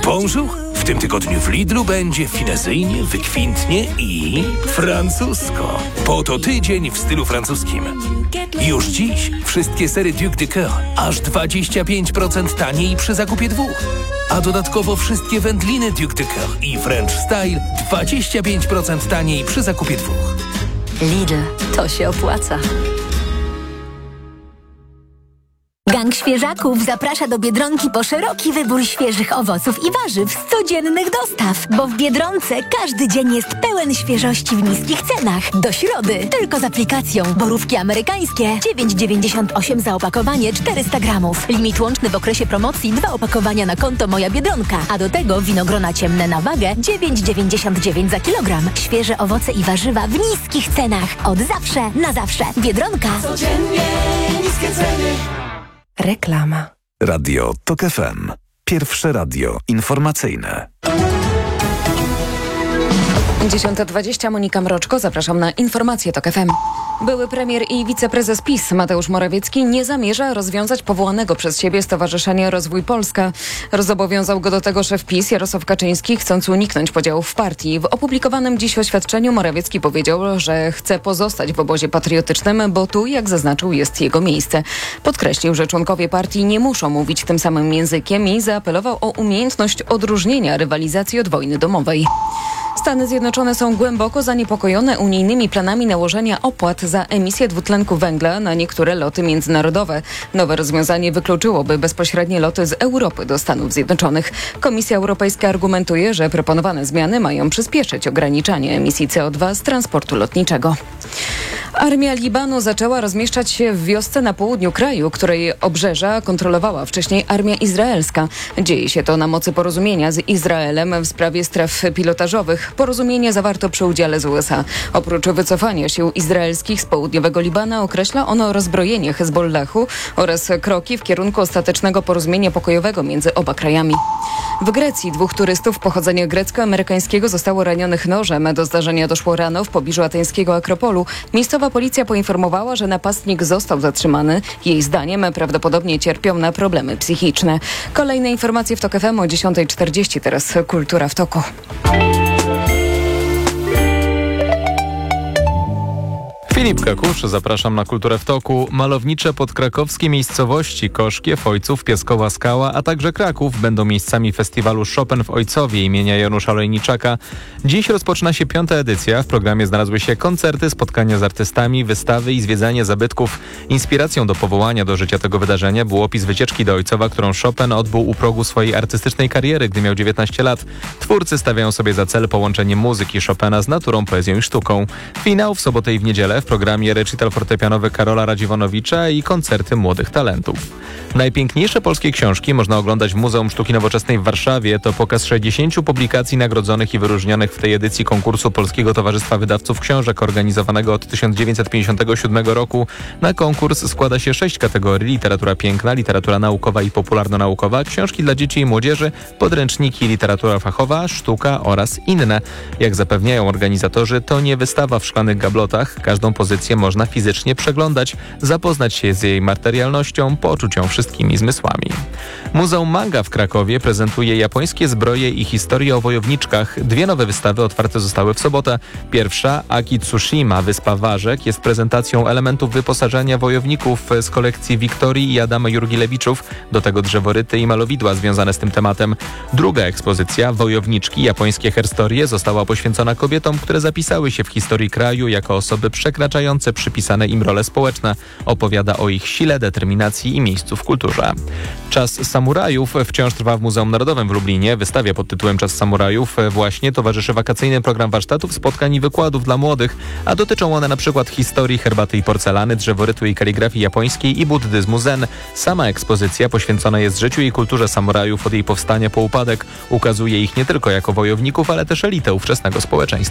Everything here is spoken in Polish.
Bonjour! W tym tygodniu w Lidlu będzie finezyjnie, wykwintnie i francusko. Po to tydzień w stylu francuskim. Już dziś wszystkie sery Duc de Coeur aż 25% taniej przy zakupie 2. A dodatkowo wszystkie wędliny Duc de Coeur i French Style 25% taniej przy zakupie 2. Lidl, to się opłaca. Gang Świeżaków zaprasza do Biedronki po szeroki wybór świeżych owoców i warzyw z codziennych dostaw. Bo w Biedronce każdy dzień jest pełen świeżości w niskich cenach. Do środy tylko z aplikacją. Borówki amerykańskie 9,98 za opakowanie 400 gramów. Limit łączny w okresie promocji 2 opakowania na konto Moja Biedronka. A do tego winogrona ciemne na wagę 9,99 za kilogram. Świeże owoce i warzywa w niskich cenach. Od zawsze na zawsze. Biedronka. Codziennie niskie ceny. Reklama. Radio TOK FM. Pierwsze radio informacyjne. 10:20, Monika Mroczko, zapraszam na informacje TOK FM. Były premier i wiceprezes PiS Mateusz Morawiecki nie zamierza rozwiązać powołanego przez siebie Stowarzyszenia Rozwój Polska. Zobowiązał go do tego szef PiS Jarosław Kaczyński, chcąc uniknąć podziałów w partii. W opublikowanym dziś oświadczeniu Morawiecki powiedział, że chce pozostać w obozie patriotycznym, bo tu, jak zaznaczył, jest jego miejsce. Podkreślił, że członkowie partii nie muszą mówić tym samym językiem i zaapelował o umiejętność odróżnienia rywalizacji od wojny domowej. Stany Zjednoczone są głęboko zaniepokojone unijnymi planami nałożenia opłat za emisję dwutlenku węgla na niektóre loty międzynarodowe. Nowe rozwiązanie wykluczyłoby bezpośrednie loty z Europy do Stanów Zjednoczonych. Komisja Europejska argumentuje, że proponowane zmiany mają przyspieszyć ograniczanie emisji CO2 z transportu lotniczego. Armia Libanu zaczęła rozmieszczać się w wiosce na południu kraju, której obrzeża kontrolowała wcześniej armia izraelska. Dzieje się to na mocy porozumienia z Izraelem w sprawie stref pilotażowych. Porozumienie zawarto przy udziale z USA. Oprócz wycofania sił izraelskich z południowego Libana określa ono rozbrojenie Hezbollahu oraz kroki w kierunku ostatecznego porozumienia pokojowego między oba krajami. W Grecji 2 turystów pochodzenia grecko-amerykańskiego zostało ranionych nożem. Do zdarzenia doszło rano w pobliżu ateńskiego Akropolu. Miejscowa policja poinformowała, że napastnik został zatrzymany. Jej zdaniem prawdopodobnie cierpią na problemy psychiczne. Kolejne informacje w TOK FM o 10:40. Teraz Kultura w toku. Filip Kakusz, zapraszam na Kulturę w toku. Malownicze podkrakowskie miejscowości Koszkiew, Ojców, Piaskowa Skała, a także Kraków będą miejscami festiwalu Chopin w Ojcowie imienia Janusza Olejniczaka. Dziś rozpoczyna się 5. edycja. W programie znalazły się koncerty, spotkania z artystami, wystawy i zwiedzanie zabytków. Inspiracją do powołania do życia tego wydarzenia był opis wycieczki do Ojcowa, którą Chopin odbył u progu swojej artystycznej kariery, gdy miał 19 lat. Twórcy stawiają sobie za cel połączenie muzyki Chopina z naturą, poezją i sztuką. Finał w sobotę i w niedzielę. W programie recital fortepianowy Karola Radziwonowicza i koncerty młodych talentów. Najpiękniejsze polskie książki można oglądać w Muzeum Sztuki Nowoczesnej w Warszawie. To pokaz 60 publikacji nagrodzonych i wyróżnionych w tej edycji konkursu Polskiego Towarzystwa Wydawców Książek organizowanego od 1957 roku. Na konkurs składa się 6 kategorii: literatura piękna, literatura naukowa i popularno-naukowa, książki dla dzieci i młodzieży, podręczniki, literatura fachowa, sztuka oraz inne. Jak zapewniają organizatorzy, to nie wystawa w szklanych gablotach. Każdą pozycję można fizycznie przeglądać, zapoznać się z jej materialnością, poczuć ją wszystkimi zmysłami. Muzeum Manga w Krakowie prezentuje japońskie zbroje i historię o wojowniczkach. 2 nowe wystawy otwarte zostały w sobotę. Pierwsza, Aki Tsushima, Wyspa Warzek, jest prezentacją elementów wyposażenia wojowników z kolekcji Wiktorii i Adama Jurgilewiczów, do tego drzeworyty i malowidła związane z tym tematem. Druga ekspozycja, Wojowniczki, japońskie herstorie, została poświęcona kobietom, które zapisały się w historii kraju jako osoby przekraczające przypisane im role społeczne. Opowiada o ich sile, determinacji i miejscu w kulturze. Czas samurajów wciąż trwa w Muzeum Narodowym w Lublinie. Wystawie pod tytułem Czas samurajów właśnie towarzyszy wakacyjny program warsztatów, spotkań i wykładów dla młodych, a dotyczą one np. historii herbaty i porcelany, drzeworytu i kaligrafii japońskiej i buddyzmu zen. Sama ekspozycja poświęcona jest życiu i kulturze samurajów od jej powstania po upadek. Ukazuje ich nie tylko jako wojowników, ale też elitę ówczesnego społeczeństwa.